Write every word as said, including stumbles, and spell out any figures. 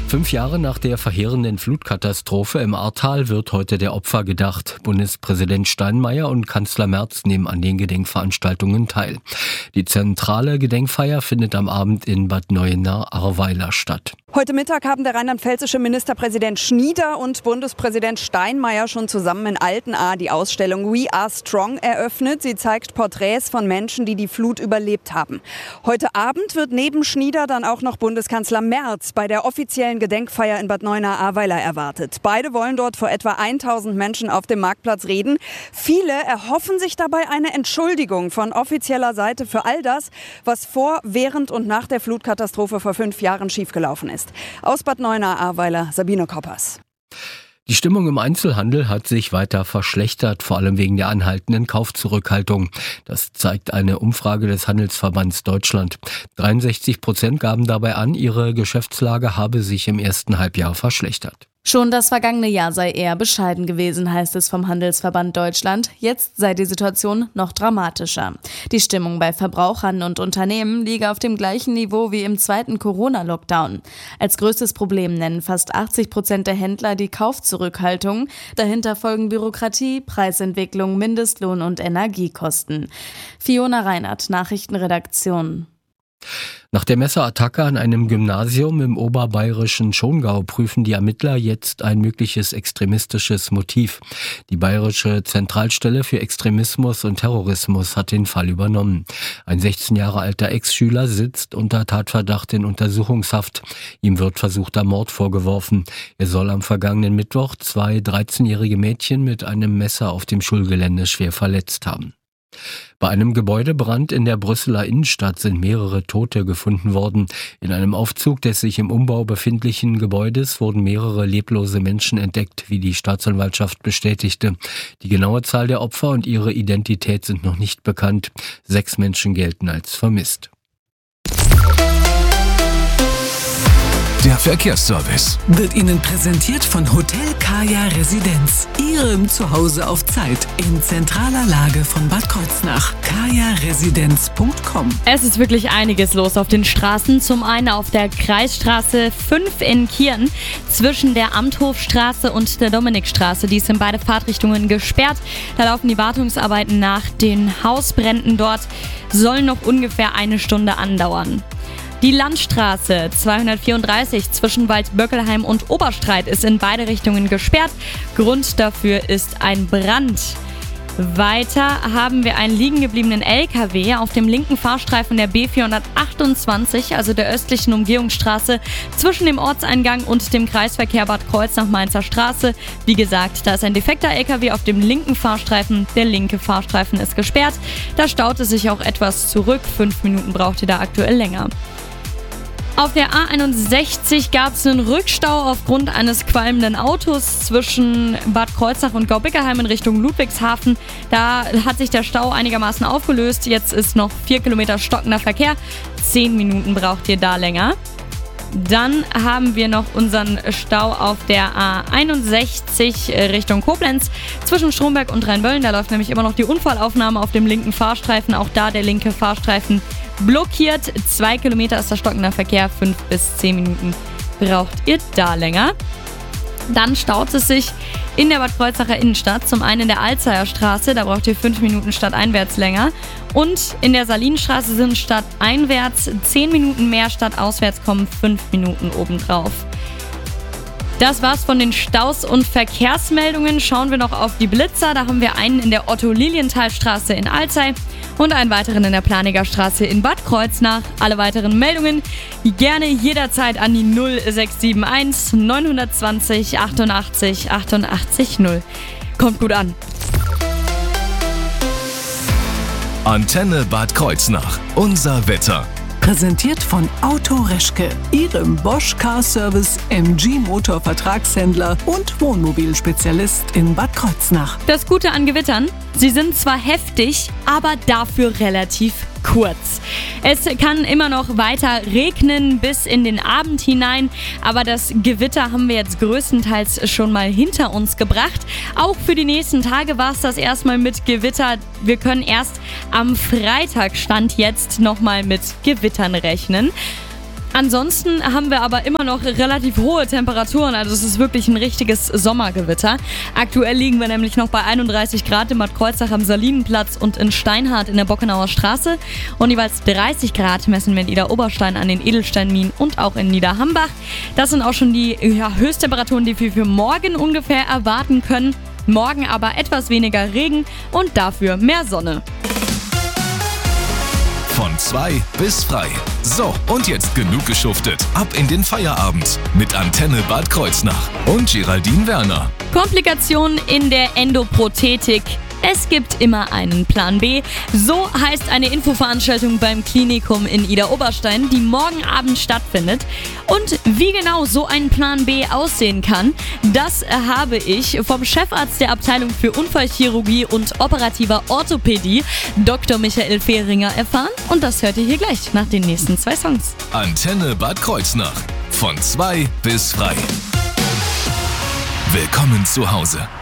Fünf Jahre nach der verheerenden Flutkatastrophe im Ahrtal wird heute der Opfer gedacht. Bundespräsident Steinmeier und Kanzler Merz nehmen an den Gedenkveranstaltungen teil. Die zentrale Gedenkfeier findet am Abend in Bad Neuenahr-Ahrweiler statt. Heute Mittag haben der rheinland-pfälzische Ministerpräsident Schnieder und Bundespräsident Steinmeier schon zusammen in Altenahr die Ausstellung We Are Strong eröffnet. Sie zeigt Porträts von Menschen, die die Flut überlebt haben. Heute Abend wird neben Schnieder dann auch noch Bundeskanzler Merz bei der offiziellen Gedenkfeier in Bad Neuenahr-Ahrweiler erwartet. Beide wollen dort vor etwa tausend Menschen auf dem Marktplatz reden. Viele erhoffen sich dabei eine Entschuldigung von offizieller Seite für all das, was vor, während und nach der Flutkatastrophe vor fünf Jahren schiefgelaufen ist. Aus Bad Neuenahr-Ahrweiler, Sabine Koppers. Die Stimmung im Einzelhandel hat sich weiter verschlechtert, vor allem wegen der anhaltenden Kaufzurückhaltung. Das zeigt eine Umfrage des Handelsverbands Deutschland. dreiundsechzig Prozent gaben dabei an, ihre Geschäftslage habe sich im ersten Halbjahr verschlechtert. Schon das vergangene Jahr sei eher bescheiden gewesen, heißt es vom Handelsverband Deutschland. Jetzt sei die Situation noch dramatischer. Die Stimmung bei Verbrauchern und Unternehmen liege auf dem gleichen Niveau wie im zweiten Corona-Lockdown. Als größtes Problem nennen fast achtzig Prozent der Händler die Kaufzurückhaltung. Dahinter folgen Bürokratie, Preisentwicklung, Mindestlohn und Energiekosten. Fiona Reinert, Nachrichtenredaktion. Nach der Messerattacke an einem Gymnasium im oberbayerischen Schongau prüfen die Ermittler jetzt ein mögliches extremistisches Motiv. Die Bayerische Zentralstelle für Extremismus und Terrorismus hat den Fall übernommen. Ein sechzehn Jahre alter Ex-Schüler sitzt unter Tatverdacht in Untersuchungshaft. Ihm wird versuchter Mord vorgeworfen. Er soll am vergangenen Mittwoch zwei dreizehnjährige Mädchen mit einem Messer auf dem Schulgelände schwer verletzt haben. Bei einem Gebäudebrand in der Brüsseler Innenstadt sind mehrere Tote gefunden worden. In einem Aufzug des sich im Umbau befindlichen Gebäudes wurden mehrere leblose Menschen entdeckt, wie die Staatsanwaltschaft bestätigte. Die genaue Zahl der Opfer und ihre Identität sind noch nicht bekannt. Sechs Menschen gelten als vermisst. Der Verkehrsservice wird Ihnen präsentiert von Hotel Kaya Residenz, Ihrem Zuhause auf Zeit in zentraler Lage von Bad Kreuznach. kaya residenz punkt com. Es ist wirklich einiges los auf den Straßen. Zum einen auf der Kreisstraße fünf in Kirn zwischen der Amthofstraße und der Dominikstraße. Die sind beide Fahrtrichtungen gesperrt. Da laufen die Wartungsarbeiten nach den Hausbränden dort. Sollen noch ungefähr eine Stunde andauern. Die Landstraße zweihundertvierunddreißig zwischen Waldböckelheim und Oberstreit ist in beide Richtungen gesperrt. Grund dafür ist ein Brand. Weiter haben wir einen liegen gebliebenen L K W auf dem linken Fahrstreifen der B vierhundertachtundzwanzig, also der östlichen Umgehungsstraße, zwischen dem Ortseingang und dem Kreisverkehr Bad Kreuznach-Mainzer Straße. Wie gesagt, da ist ein defekter L K W auf dem linken Fahrstreifen. Der linke Fahrstreifen ist gesperrt. Da staut es sich auch etwas zurück. Fünf Minuten braucht ihr da aktuell länger. Auf der A einundsechzig gab es einen Rückstau aufgrund eines qualmenden Autos zwischen Bad Kreuznach und Gaubickerheim in Richtung Ludwigshafen. Da hat sich der Stau einigermaßen aufgelöst. Jetzt ist noch vier Kilometer stockender Verkehr. Zehn Minuten braucht ihr da länger. Dann haben wir noch unseren Stau auf der A einundsechzig Richtung Koblenz zwischen Stromberg und Rheinböllen. Da läuft nämlich immer noch die Unfallaufnahme auf dem linken Fahrstreifen. Auch da der linke Fahrstreifen blockiert. Zwei Kilometer ist der stockender Verkehr. Fünf bis zehn Minuten braucht ihr da länger. Dann staut es sich in der Bad Kreuznacher Innenstadt. Zum einen in der Alzheimer Straße, da braucht ihr fünf Minuten stadteinwärts länger. Und in der Salinstraße sind stadteinwärts zehn Minuten mehr, stadtauswärts kommen fünf Minuten obendrauf. Das war's von den Staus und Verkehrsmeldungen. Schauen wir noch auf die Blitzer. Da haben wir einen in der Otto-Lilienthal-Straße in Alzey und einen weiteren in der Planiger Straße in Bad Kreuznach. Alle weiteren Meldungen gerne jederzeit an die null sechs sieben eins neun zwei null achtundachtzig achtundachtzig null. Kommt gut an. Antenne Bad Kreuznach. Unser Wetter. Präsentiert von Auto Reschke, Ihrem Bosch Car Service M G Motor Vertragshändler und Wohnmobilspezialist in Bad Kreuznach. Das Gute an Gewittern, sie sind zwar heftig, aber dafür relativ kurz. Es kann immer noch weiter regnen bis in den Abend hinein, aber das Gewitter haben wir jetzt größtenteils schon mal hinter uns gebracht. Auch für die nächsten Tage war es das erstmal mit Gewitter. Wir können erst am Freitag Stand jetzt nochmal mit Gewittern rechnen. Ansonsten haben wir aber immer noch relativ hohe Temperaturen, also es ist wirklich ein richtiges Sommergewitter. Aktuell liegen wir nämlich noch bei einunddreißig Grad in Bad Kreuznach am Salinenplatz und in Steinhardt in der Bockenauer Straße und jeweils dreißig Grad messen wir in Idar-Oberstein an den Edelsteinminen und auch in Niederhambach. Das sind auch schon die ja, Höchsttemperaturen, die wir für morgen ungefähr erwarten können. Morgen aber etwas weniger Regen und dafür mehr Sonne. Von zwei bis frei. So, und jetzt genug geschuftet. Ab in den Feierabend mit Antenne Bad Kreuznach und Geraldine Werner. Komplikationen in der Endoprothetik. Es gibt immer einen Plan B. So heißt eine Infoveranstaltung beim Klinikum in Idar-Oberstein, die morgen Abend stattfindet. Und wie genau so ein Plan B aussehen kann, das habe ich vom Chefarzt der Abteilung für Unfallchirurgie und operativer Orthopädie, Doktor Michael Fehringer, erfahren. Und das hört ihr hier gleich nach den nächsten zwei Songs. Antenne Bad Kreuznach. Von zwei bis frei. Willkommen zu Hause.